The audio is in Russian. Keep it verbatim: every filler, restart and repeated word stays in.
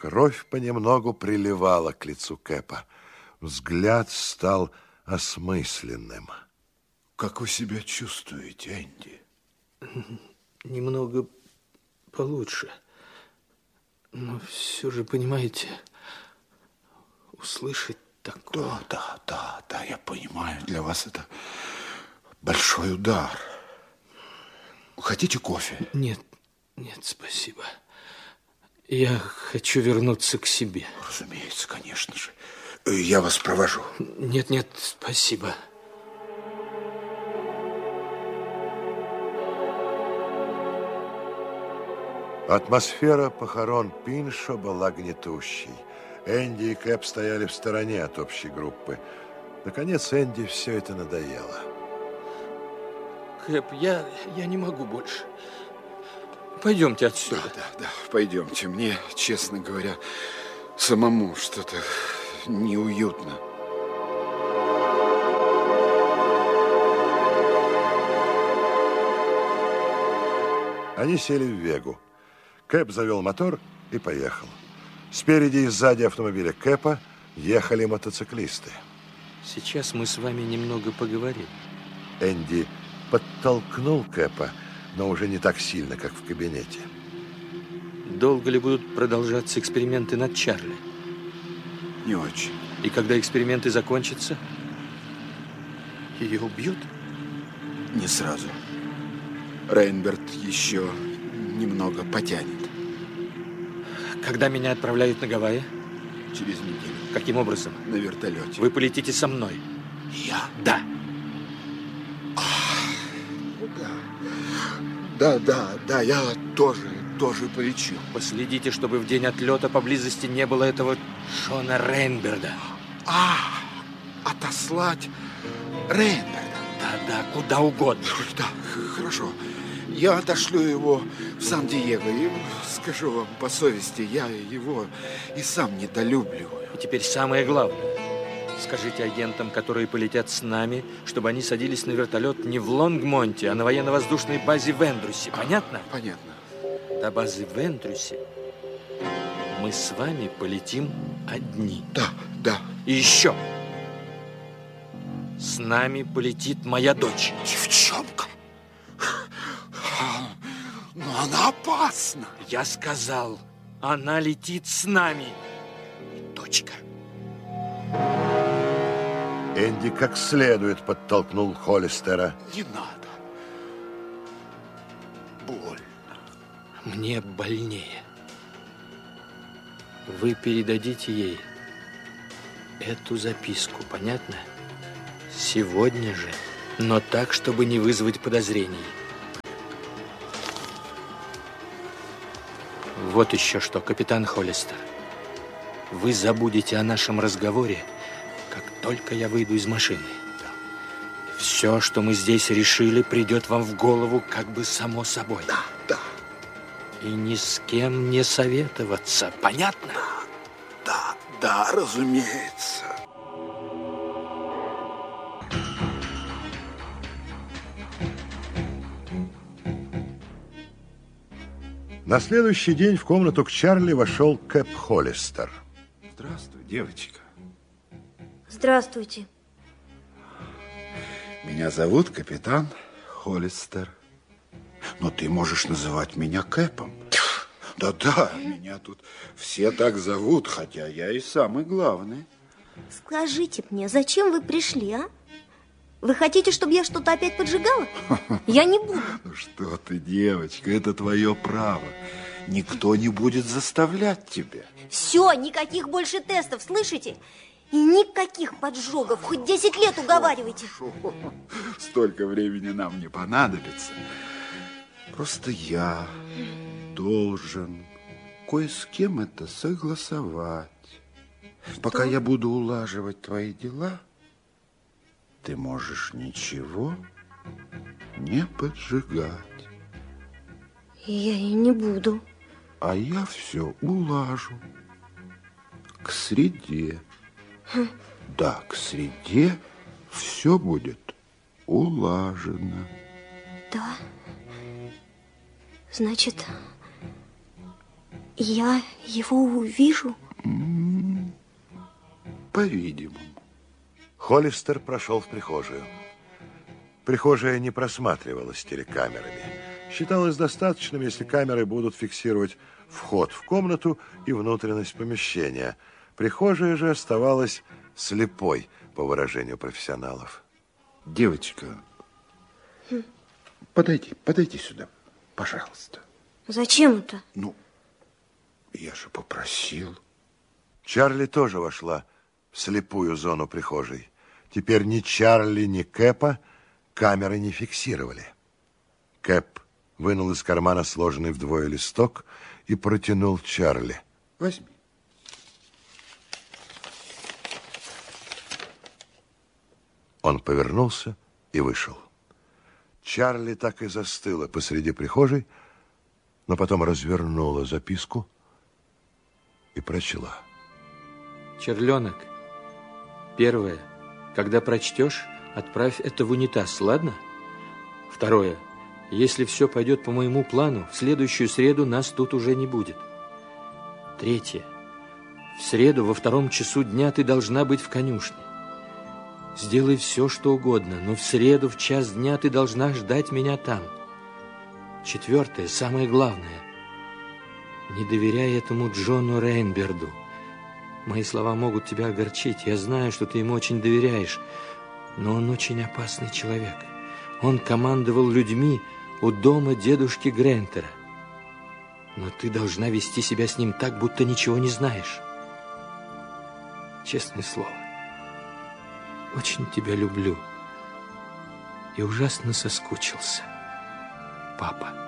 Кровь понемногу приливала к лицу Кэпа. Взгляд стал осмысленным. Как вы себя чувствуете, Энди? Немного получше. Но все же, понимаете, услышать такое... Да, да, да, да, я понимаю. Для вас это большой удар. Хотите кофе? Нет, нет, спасибо. Я хочу вернуться к себе. Разумеется, конечно же. Я вас провожу. Нет, нет, спасибо. Атмосфера похорон Пиншо была гнетущей. Энди и Кэп стояли в стороне от общей группы. Наконец, Энди все это надоело. Кэп, я, я не могу больше. Пойдемте отсюда. Да, да, да, пойдемте. Мне, честно говоря, самому что-то неуютно. Они сели в Вегу. Кэп завел мотор и поехал. Спереди и сзади автомобиля Кэпа ехали мотоциклисты. Сейчас мы с вами немного поговорим. Энди подтолкнул Кэпа, но уже не так сильно, как в кабинете. Долго ли будут продолжаться эксперименты над Чарли? Не очень. И когда эксперименты закончатся, ее убьют? Не сразу. Рейнберт еще немного потянет. Когда меня отправляют на Гавайи? Через неделю. Каким образом? На вертолете. Вы полетите со мной? Я? Да. Да, да, да, я тоже, тоже полечу. Последите, чтобы в день отлета поблизости не было этого Шона Рейнберда. А, отослать Рейнберда? Да, да, куда угодно. Да, хорошо. Я отошлю его в Сан-Диего и скажу вам по совести, я его и сам недолюбливаю. И теперь самое главное. Скажите агентам, которые полетят с нами, чтобы они садились на вертолет не в Лонгмонте, а на военно-воздушной базе в Эндрюсе. Понятно? Понятно. До базы в Эндрюсе мы с вами полетим одни. Да, да. И еще. С нами полетит моя дочь. Девчонка. Но она опасна. Я сказал, она летит с нами. И точка. Энди как следует подтолкнул Холлистера. Не надо. Больно. Мне больнее. Вы передадите ей эту записку, понятно? Сегодня же, но так, чтобы не вызвать подозрений. Вот еще что, капитан Холлистер. Вы забудете о нашем разговоре, как только я выйду из машины. Все, что мы здесь решили, придет вам в голову как бы само собой. Да, да. И ни с кем не советоваться. Понятно? Да, да, разумеется. На следующий день в комнату к Чарли вошел Кэп Холлистер. Здравствуй, девочка. Здравствуйте. Меня зовут капитан Холлистер. Но ты можешь называть меня Кэпом. Да-да, меня тут все так зовут, хотя я и самый главный. Скажите мне, зачем вы пришли, а? Вы хотите, чтобы я что-то опять поджигала? Я не буду. Ну что ты, девочка, это твое право. Никто не будет заставлять тебя. Все, никаких больше тестов, слышите? И никаких поджогов, хоть десять лет уговаривайте. Шо, столько времени нам не понадобится. Просто я должен кое с кем это согласовать. Пока я буду улаживать твои дела, ты можешь ничего не поджигать. Я и не буду. А я все улажу. К среде. Хм. Да, к среде все будет улажено. Да. Значит, Я его увижу? По-видимому. Холлистер прошел в прихожую. Прихожая не просматривалась телекамерами. Считалось достаточным, если камеры будут фиксировать вход в комнату и внутренность помещения. Прихожая же оставалась слепой, по выражению профессионалов. Девочка, хм. подойди, подойди сюда, пожалуйста. Зачем это? Ну, я же попросил. Чарли тоже вошла в слепую зону прихожей. Теперь ни Чарли, ни Кэпа камеры не фиксировали. Кэп вынул из кармана сложенный вдвое листок и протянул Чарли. Возьми. Он повернулся и вышел. Чарли так и застыла посреди прихожей, но потом развернула записку и прочла. Черленок, первое. Когда прочтешь, отправь это в унитаз, ладно? Второе. Если все пойдет по моему плану, в следующую среду нас тут уже не будет. Третье. В среду во втором часу дня ты должна быть в конюшне. Сделай все, что угодно, но в среду в час дня ты должна ждать меня там. Четвертое, самое главное. Не доверяй этому Джону Рейнберду. Мои слова могут тебя огорчить. Я знаю, что ты ему очень доверяешь, но он очень опасный человек. Он командовал людьми у дома дедушки Грентера. Но ты должна вести себя с ним так, будто ничего не знаешь. Честное слово, очень тебя люблю и ужасно соскучился, папа.